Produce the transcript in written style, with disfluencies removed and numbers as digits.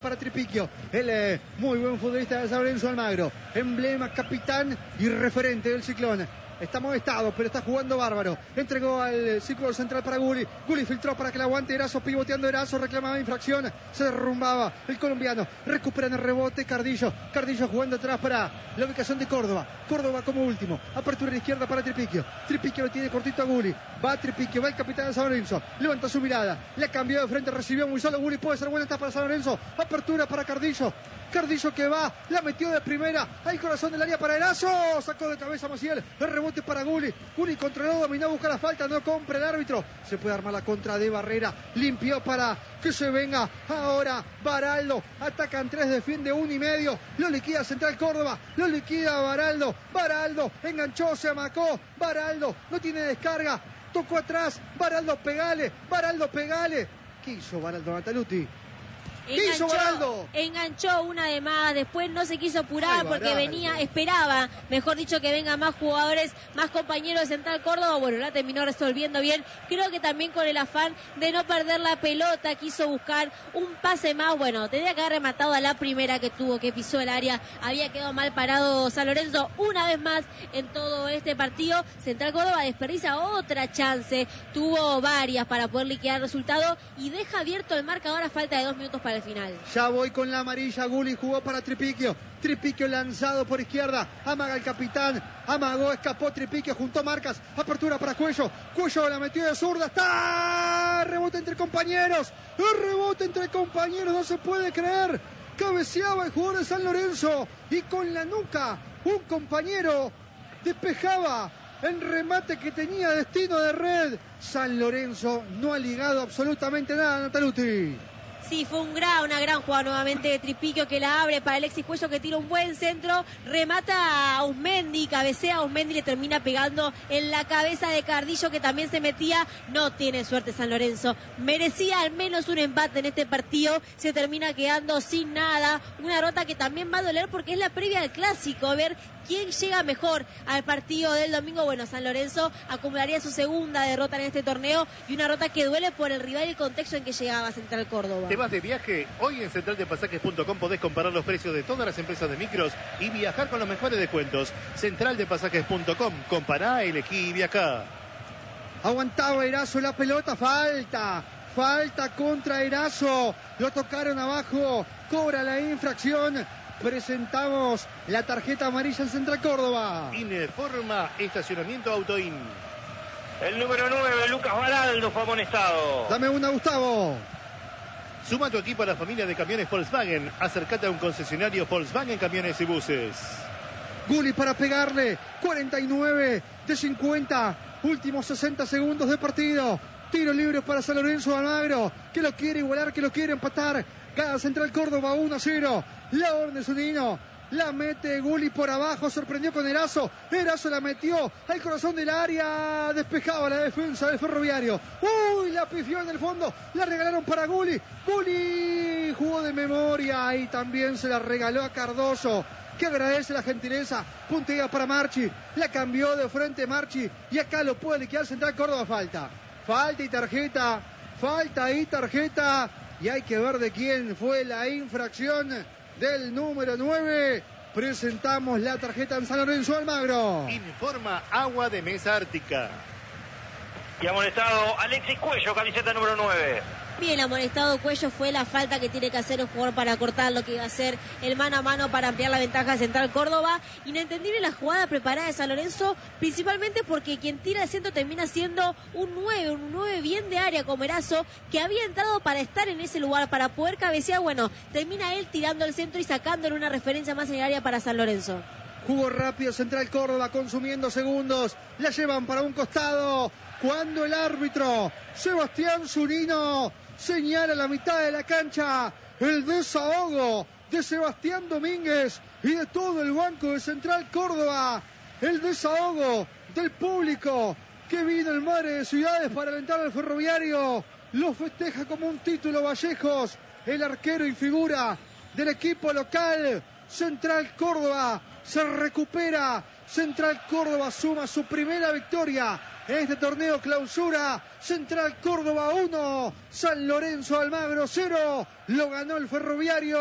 Para Tripiquio, el muy buen futbolista de San Lorenzo Almagro, emblema, capitán y referente del Ciclón. Está molestado, pero está jugando bárbaro. Entregó al círculo central para Gulli. Gulli filtró para que la aguante Erazo, pivoteando Erazo, reclamaba infracción. Se derrumbaba el colombiano. Recuperan el rebote Cardillo. Cardillo jugando atrás para la ubicación de Córdoba. Córdoba como último. Apertura de izquierda para Tripiquio. Tripiquio lo tiene cortito a Gulli. Va Tripiquio, va el capitán de San Lorenzo. Levanta su mirada. Le cambió de frente, recibió muy solo Gulli. Puede ser buena esta para San Lorenzo. Apertura para Cardillo. Cardillo que va, la metió de primera al corazón del área para Erazo, sacó de cabeza Maciel, el rebote para Gulli. Gulli controló, dominó, busca la falta, no compra el árbitro. Se puede armar la contra de Barrera, limpió para que se venga ahora Baraldo. Atacan tres, defiende 1,5. Lo liquida Central Córdoba, lo liquida Baraldo. Baraldo enganchó, se amacó. Baraldo no tiene descarga, tocó atrás. Baraldo, pegale. Baraldo, pegale. ¿Qué hizo Baraldo, Nataluti? Enganchó una de más, después no se quiso apurar porque esperaba, mejor dicho, que vengan más jugadores, más compañeros de Central Córdoba. Bueno, la terminó resolviendo bien, creo que también con el afán de no perder la pelota, quiso buscar un pase más. Bueno, tendría que haber rematado a la primera que tuvo, que pisó el área, había quedado mal parado San Lorenzo una vez más en todo este partido. Central Córdoba desperdicia otra chance, tuvo varias para poder liquidar el resultado y deja abierto el marcador a falta de 2 minutos para el final. Ya voy con la amarilla. Gulli jugó para Tripiquio. Tripiquio lanzado por izquierda. Amaga el capitán. Amagó, escapó Tripiquio, juntó marcas. Apertura para Cuello. Cuello la metió de zurda. ¡Está! Rebote entre compañeros. El rebote entre compañeros. No se puede creer. Cabeceaba el jugador de San Lorenzo. Y con la nuca, un compañero despejaba el remate que tenía destino de red. San Lorenzo no ha ligado absolutamente nada, Nataluti. Sí, fue una gran jugada nuevamente de Tripiquio, que la abre para Alexis Cuello, que tira un buen centro, remata a Usmendi, cabecea a Usmendi, le termina pegando en la cabeza de Cardillo, que también se metía. No tiene suerte San Lorenzo, merecía al menos un empate en este partido, se termina quedando sin nada, una derrota que también va a doler porque es la previa al clásico, a ver quién llega mejor al partido del domingo. Bueno, San Lorenzo acumularía su segunda derrota en este torneo y una derrota que duele por el rival y el contexto en que llegaba Central Córdoba. ¿Te vas de viaje? Hoy en centraldepasajes.com podés comparar los precios de todas las empresas de micros y viajar con los mejores descuentos. Centraldepasajes.com, compará, elegí y viajá. Aguantaba Erazo la pelota, falta contra Erazo, lo tocaron abajo, cobra la infracción. Presentamos la tarjeta amarilla en Central Córdoba. Informa Estacionamiento Autoin. El número 9, Lucas Baraldo, fue amonestado. Dame una, Gustavo. Suma tu equipo a la familia de camiones Volkswagen. Acércate a un concesionario Volkswagen Camiones y Buses. Gulli para pegarle. 49 de 50. Últimos 60 segundos de partido. Tiro libre para San Lorenzo Almagro, que lo quiere igualar, que lo quiere empatar. Gana Central Córdoba 1-0. La orden de Zunino. La mete Gulli por abajo. Sorprendió con Erazo. Erazo la metió al corazón del área. Despejaba la defensa del Ferroviario. Uy, la pifió en el fondo. La regalaron para Gulli. Gulli jugó de memoria y también se la regaló a Cardoso, que agradece la gentileza. Puntea para Marchi. La cambió de frente Marchi. Y acá lo puede liquidar Central Córdoba. Falta y tarjeta. Falta y tarjeta. Y hay que ver de quién fue la infracción del número 9. Presentamos la tarjeta en San Lorenzo Almagro. Informa Agua de Mesa Ártica. Y amonestado Alexis Cuello, camiseta número 9. Bien amonestado Cuello, fue la falta que tiene que hacer el jugador para cortar lo que iba a ser el mano a mano para ampliar la ventaja de Central Córdoba. Inentendible la jugada preparada de San Lorenzo, principalmente porque quien tira el centro termina siendo un 9 bien de área como Erazo, que había entrado para estar en ese lugar, para poder cabecear. Bueno, termina él tirando el centro y sacándole una referencia más en el área para San Lorenzo. Jugó rápido Central Córdoba, consumiendo segundos. La llevan para un costado. Cuando el árbitro Sebastián Zunino señala la mitad de la cancha, el desahogo de Sebastián Domínguez y de todo el banco de Central Córdoba. El desahogo del público que vino en Madre de Ciudades para alentar al Ferroviario. Lo festeja como un título Vallejos, el arquero y figura del equipo local. Central Córdoba se recupera. Central Córdoba suma su primera victoria en este torneo clausura. Central Córdoba 1, San Lorenzo Almagro 0. Lo ganó el Ferroviario.